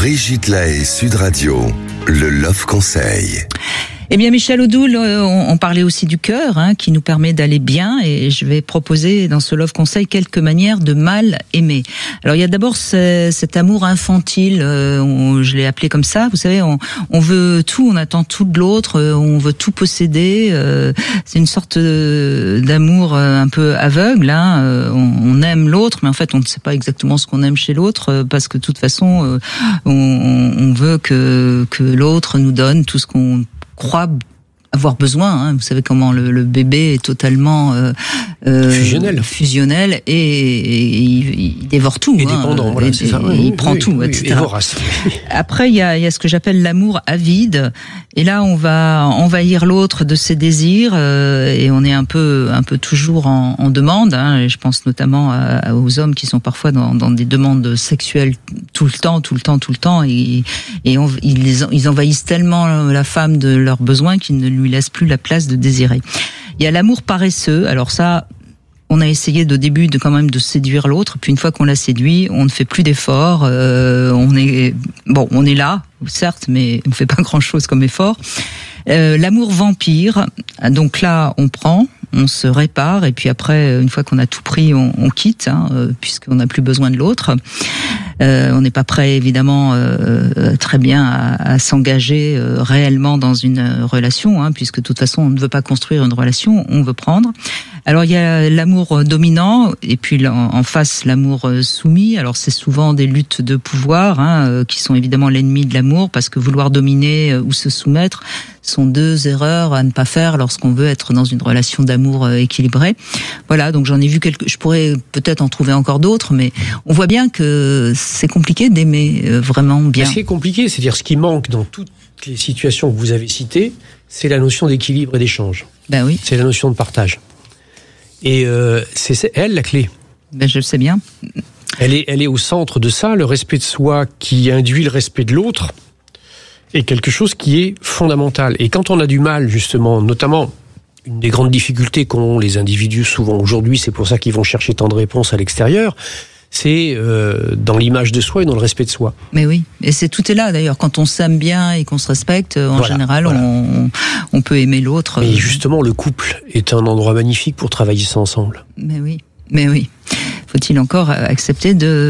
Brigitte Lahaie, Sud Radio, le Love Conseil. Eh bien, Michel Odoul, on parlait aussi du cœur, qui nous permet d'aller bien, et je vais proposer dans ce Love Conseil quelques manières de mal aimer. Alors, il y a d'abord cet amour infantile, je l'ai appelé comme ça. Vous savez, on veut tout, on attend tout de l'autre, on veut tout posséder. C'est une sorte d'amour un peu aveugle. On aime l'autre, mais en fait, on ne sait pas exactement ce qu'on aime chez l'autre, parce que de toute façon, on veut que l'autre nous donne tout ce qu'on croit avoir besoin. Vous savez comment le bébé est totalement fusionnel et il dévore tout. Et dépendant, voilà, c'est ça. Il prend tout, etc. Et vorace. Après, il y a ce que j'appelle l'amour avide. Et là, on va envahir l'autre de ses désirs et on est un peu toujours en demande. Et je pense notamment aux hommes qui sont parfois dans des demandes sexuelles tout le temps. Et ils envahissent tellement la femme de leurs besoins qu'ils ne lui laissent plus la place de désirer. Il y a l'amour paresseux. Alors ça, on a essayé au début quand même de séduire l'autre, puis une fois qu'on l'a séduit, on ne fait plus d'efforts. On est là, certes, mais on ne fait pas grand-chose comme effort. L'amour vampire. Donc là, on prend, on se répare, et puis après, une fois qu'on a tout pris, on quitte, puisqu'on n'a plus besoin de l'autre. On n'est pas prêt, évidemment, très bien à s'engager réellement dans une relation, puisque de toute façon, on ne veut pas construire une relation, on veut prendre. Alors, il y a l'amour dominant, et puis en face, l'amour soumis. Alors, c'est souvent des luttes de pouvoir, qui sont évidemment l'ennemi de l'amour, parce que vouloir dominer ou se soumettre sont deux erreurs à ne pas faire lorsqu'on veut être dans une relation d'amour équilibrée. Voilà, donc j'en ai vu quelques. Je pourrais peut-être en trouver encore d'autres, mais on voit bien que c'est compliqué d'aimer vraiment bien. Ce qui est compliqué, c'est-à-dire ce qui manque dans toutes les situations que vous avez citées, c'est la notion d'équilibre et d'échange. Ben oui. C'est la notion de partage. Et c'est elle la clé. Ben je le sais bien. Elle est au centre de ça, le respect de soi qui induit le respect de l'autre est quelque chose qui est fondamental. Et quand on a du mal, justement, notamment, une des grandes difficultés qu'ont les individus souvent aujourd'hui, c'est pour ça qu'ils vont chercher tant de réponses à l'extérieur, c'est dans l'image de soi et dans le respect de soi. Mais oui, et tout est là d'ailleurs. Quand on s'aime bien et qu'on se respecte, en général, on peut aimer l'autre. Mais justement, le couple est un endroit magnifique pour travailler ça ensemble. Mais oui. Faut-il encore accepter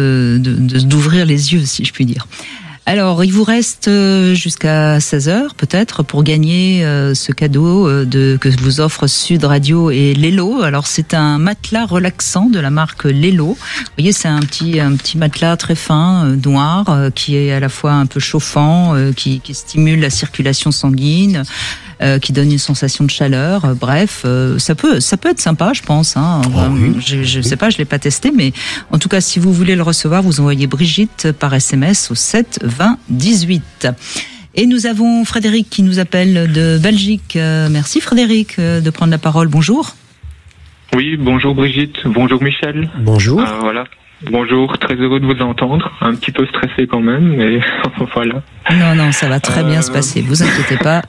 d'ouvrir les yeux, si je puis dire. Alors, il vous reste jusqu'à 16h peut-être pour gagner ce cadeau que vous offre Sud Radio et Lelo. Alors, c'est un matelas relaxant de la marque Lelo. Vous voyez, c'est un petit matelas très fin, noir, qui est à la fois un peu chauffant, qui stimule la circulation sanguine, qui donne une sensation de chaleur. Bref, ça peut être sympa, je pense. Oui. Je sais pas, je l'ai pas testé, mais en tout cas, si vous voulez le recevoir, vous envoyez Brigitte par SMS au 7 20 18. Et nous avons Frédéric qui nous appelle de Belgique. Merci Frédéric de prendre la parole. Bonjour. Oui, bonjour Brigitte, bonjour Michel. Bonjour. Voilà. Bonjour, très heureux de vous entendre. Un petit peu stressé quand même, mais voilà. Non, ça va très bien se passer, vous inquiétez pas.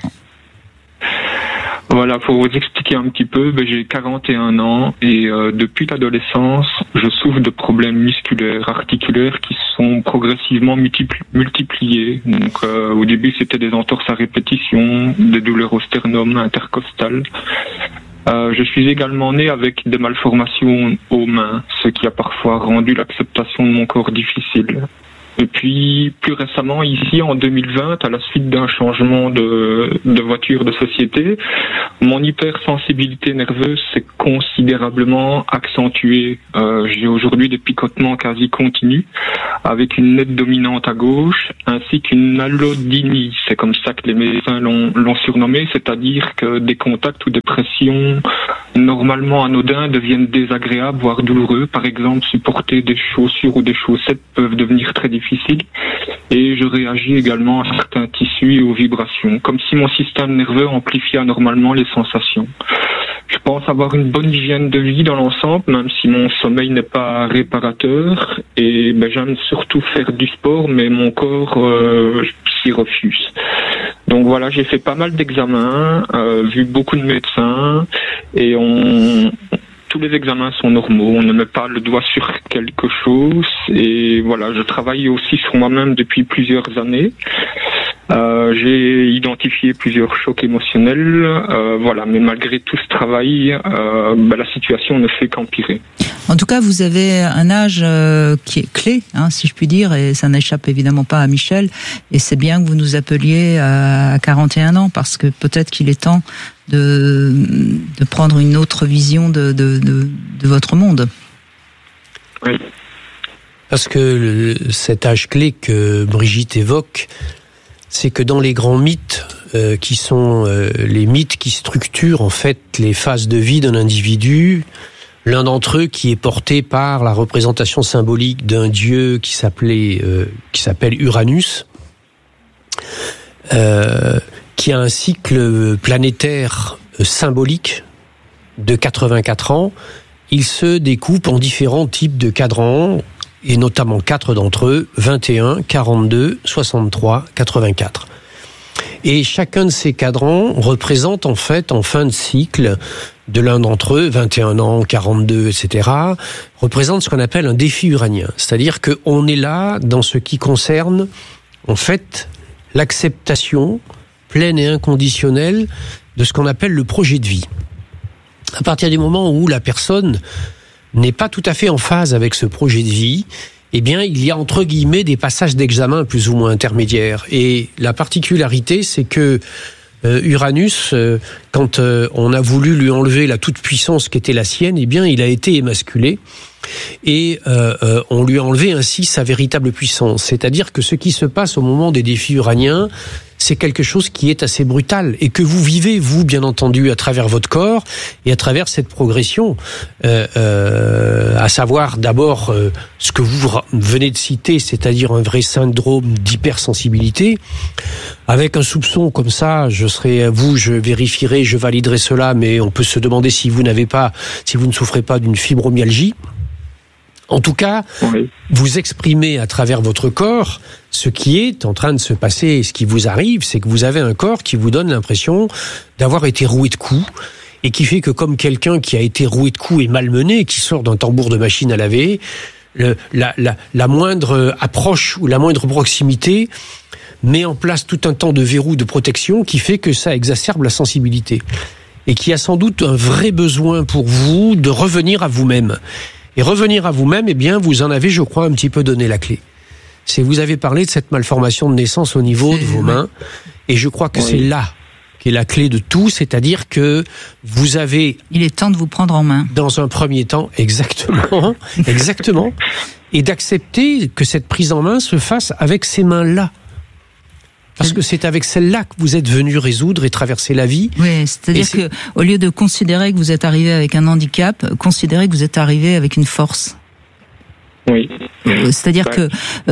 Voilà, pour vous expliquer un petit peu, j'ai 41 ans et depuis l'adolescence, je souffre de problèmes musculaires, articulaires qui sont progressivement multipliés. Donc au début, c'était des entorses à répétition, des douleurs au sternum, intercostales. Je suis également né avec des malformations aux mains, ce qui a parfois rendu l'acceptation de mon corps difficile. Et puis, plus récemment, ici, en 2020, à la suite d'un changement de voiture de société, mon hypersensibilité nerveuse s'est considérablement accentuée. J'ai aujourd'hui des picotements quasi continus, avec une nette dominante à gauche, ainsi qu'une allodynie. C'est comme ça que les médecins l'ont surnommé, c'est-à-dire que des contacts ou des pressions normalement anodins deviennent désagréables, voire douloureux. Par exemple, supporter des chaussures ou des chaussettes peuvent devenir très difficiles. Et je réagis également à certains tissus et aux vibrations, comme si mon système nerveux amplifiait anormalement les sensations. Je pense avoir une bonne hygiène de vie dans l'ensemble, même si mon sommeil n'est pas réparateur. Et j'aime surtout faire du sport, mais mon corps s'y refuse. Donc voilà, j'ai fait pas mal d'examens, vu beaucoup de médecins, et tous les examens sont normaux. On ne met pas le doigt sur quelque chose. Et voilà, je travaille aussi sur moi-même depuis plusieurs années. J'ai identifié plusieurs chocs émotionnels, voilà, mais malgré tout ce travail, la situation ne fait qu'empirer. En tout cas, vous avez un âge qui est clé, si je puis dire, et ça n'échappe évidemment pas à Michel. Et c'est bien que vous nous appeliez à 41 ans, parce que peut-être qu'il est temps de prendre une autre vision de votre monde. Oui. Parce que cet âge clé que Brigitte évoque, c'est que dans les grands mythes, qui sont les mythes qui structurent en fait les phases de vie d'un individu, l'un d'entre eux qui est porté par la représentation symbolique d'un dieu qui s'appelle Uranus, qui a un cycle planétaire symbolique de 84 ans. Il se découpe en différents types de cadrans, et notamment 4 d'entre eux, 21, 42, 63, 84. Et chacun de ces cadrans représente en fait, en fin de cycle, de l'un d'entre eux, 21 ans, 42, etc., représente ce qu'on appelle un défi uranien. C'est-à-dire qu'on est là dans ce qui concerne, en fait, l'acceptation pleine et inconditionnelle de ce qu'on appelle le projet de vie. À partir du moment où la personne n'est pas tout à fait en phase avec ce projet de vie, eh bien, il y a entre guillemets des passages d'examen plus ou moins intermédiaires. Et la particularité, c'est que Uranus, quand on a voulu lui enlever la toute-puissance qui était la sienne, eh bien, il a été émasculé. Et on lui a enlevé ainsi sa véritable puissance. C'est-à-dire que ce qui se passe au moment des défis uraniens, c'est quelque chose qui est assez brutal et que vous vivez, vous, bien entendu, à travers votre corps et à travers cette progression, à savoir d'abord ce que vous venez de citer, c'est-à-dire un vrai syndrome d'hypersensibilité. Avec un soupçon comme ça, je serai à vous, je vérifierai, je validerai cela, mais on peut se demander si vous ne souffrez pas d'une fibromyalgie. En tout cas, oui. Vous exprimez à travers votre corps ce qui est en train de se passer et ce qui vous arrive, c'est que vous avez un corps qui vous donne l'impression d'avoir été roué de coups et qui fait que comme quelqu'un qui a été roué de coups et malmené, qui sort d'un tambour de machine à laver, la moindre approche ou la moindre proximité met en place tout un temps de verrou de protection qui fait que ça exacerbe la sensibilité et qui a sans doute un vrai besoin pour vous de revenir à vous-même. Et revenir à vous-même, eh bien, vous en avez, je crois, un petit peu donné la clé. Vous avez parlé de cette malformation de naissance au niveau de vos mains, et je crois que c'est là qu'est la clé de tout, c'est-à-dire que vous avez... Il est temps de vous prendre en main. Dans un premier temps, exactement, et d'accepter que cette prise en main se fasse avec ces mains-là. Parce que c'est avec celle-là que vous êtes venu résoudre et traverser la vie. Oui, c'est-à-dire que au lieu de considérer que vous êtes arrivé avec un handicap, considérez que vous êtes arrivé avec une force. Oui. C'est-à-dire que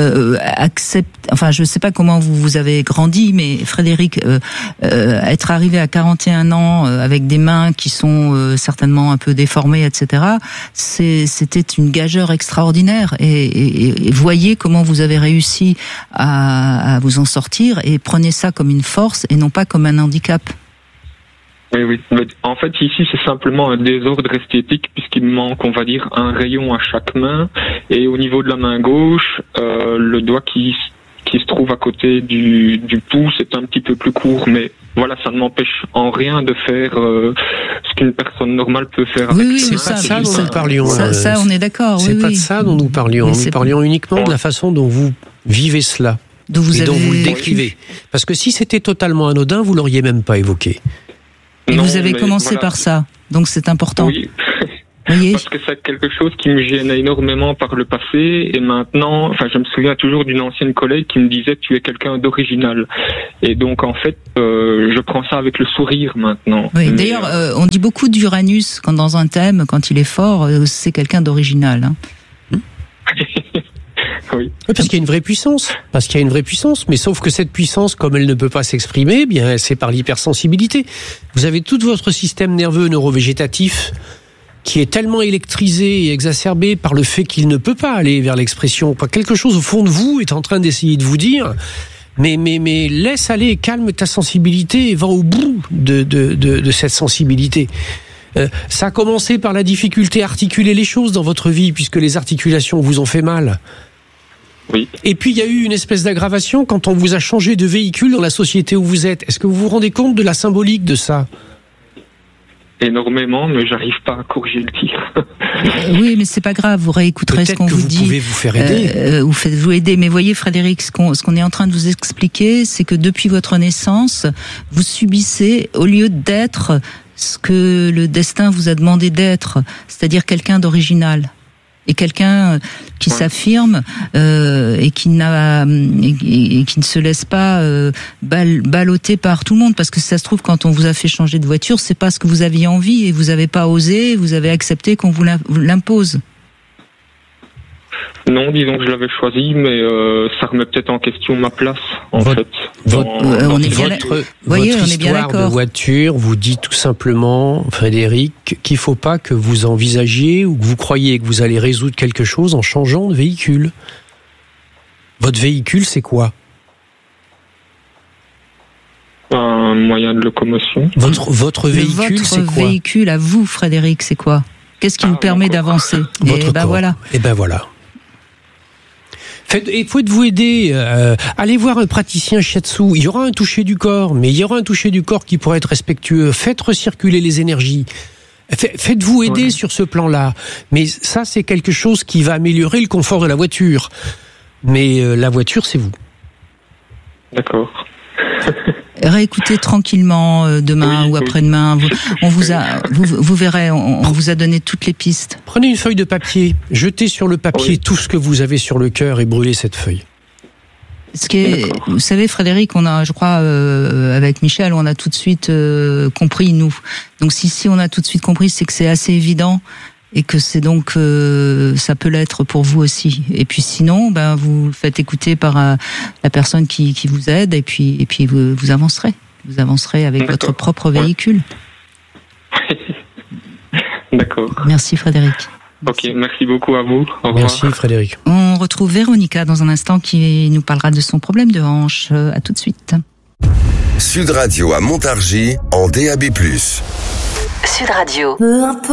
je sais pas comment vous avez grandi, mais Frédéric, être arrivé à 41 ans avec des mains qui sont certainement un peu déformées, etc., c'était une gageure extraordinaire. Et voyez comment vous avez réussi à vous en sortir, et prenez ça comme une force et non pas comme un handicap. Oui. En fait, ici, c'est simplement un désordre esthétique puisqu'il manque, on va dire, un rayon à chaque main. Et au niveau de la main gauche, le doigt qui se trouve à côté du pouce est un petit peu plus court. Mais voilà, ça ne m'empêche en rien de faire ce qu'une personne normale peut faire. Oui, c'est pas de ça dont nous parlions. Ça, on est d'accord. C'est pas de ça dont nous parlions. Nous parlions uniquement de la façon dont vous vivez cela et dont vous le décrivez. Parce que si c'était totalement anodin, vous l'auriez même pas évoqué. Et vous avez commencé par ça, donc c'est important. Oui, parce que c'est quelque chose qui me gênait énormément par le passé, et maintenant, je me souviens toujours d'une ancienne collègue qui me disait « tu es quelqu'un d'original ». Et donc en fait, je prends ça avec le sourire maintenant. Oui, d'ailleurs, on dit beaucoup d'Uranus quand dans un thème, quand il est fort, c'est quelqu'un d'original. Oui. Parce qu'il y a une vraie puissance. Mais sauf que cette puissance, comme elle ne peut pas s'exprimer, bien, c'est par l'hypersensibilité. Vous avez tout votre système nerveux neurovégétatif qui est tellement électrisé et exacerbé par le fait qu'il ne peut pas aller vers l'expression. Quelque chose au fond de vous est en train d'essayer de vous dire, mais laisse aller, calme ta sensibilité et va au bout de cette sensibilité. Ça a commencé par la difficulté à articuler les choses dans votre vie, puisque les articulations vous ont fait mal. Oui. Et puis il y a eu une espèce d'aggravation quand on vous a changé de véhicule dans la société où vous êtes. Est-ce que vous vous rendez compte de la symbolique de ça ? Énormément, mais j'arrive pas à corriger le tir. Oui, mais c'est pas grave, vous réécouterez ce qu'on vous dit. Peut-être que vous pouvez vous faire aider. Vous faites-vous aider. Mais voyez, Frédéric, ce qu'on est en train de vous expliquer, c'est que depuis votre naissance, vous subissez, au lieu d'être ce que le destin vous a demandé d'être, c'est-à-dire quelqu'un d'original. Et quelqu'un qui s'affirme et qui ne se laisse pas balloter par tout le monde, parce que ça se trouve, quand on vous a fait changer de voiture, c'est pas ce que vous aviez envie et vous n'avez pas osé, vous avez accepté qu'on vous l'impose. Non, disons que je l'avais choisi, mais ça remet peut-être en question ma place, en fait. On est bien votre histoire de voiture vous dit tout simplement, Frédéric, qu'il ne faut pas que vous envisagiez ou que vous croyiez que vous allez résoudre quelque chose en changeant de véhicule. Votre véhicule, c'est quoi ? Un moyen de locomotion. Votre véhicule, c'est quoi ? Votre véhicule à vous, Frédéric, c'est quoi ? Qu'est-ce qui vous permet d'avancer ? Votre corps. Voilà. Et ben voilà. Faites-vous aider, allez voir un praticien shiatsu. Il y aura un toucher du corps, mais il y aura un toucher du corps qui pourrait être respectueux. Faites recirculer les énergies. Faites-vous aider sur ce plan-là. Mais ça, c'est quelque chose qui va améliorer le confort de la voiture. Mais la voiture, c'est vous. D'accord. Réécoutez tranquillement demain ou après-demain. Vous verrez, on vous a donné toutes les pistes. Prenez une feuille de papier, jetez sur le papier tout ce que vous avez sur le cœur et brûlez cette feuille. Vous savez, Frédéric, on a, je crois, avec Michel, on a tout de suite compris, nous. Donc si on a tout de suite compris, c'est que c'est assez évident et que c'est donc ça peut l'être pour vous aussi. Et puis sinon, vous le faites écouter par la personne qui vous aide et puis vous avancerez. Vous avancerez avec votre propre véhicule. D'accord. Merci Frédéric. Ok, merci beaucoup à vous. Au revoir. Merci Frédéric. On retrouve Véronica dans un instant qui nous parlera de son problème de hanche. À tout de suite. Sud Radio à Montargis en DAB+. Sud Radio.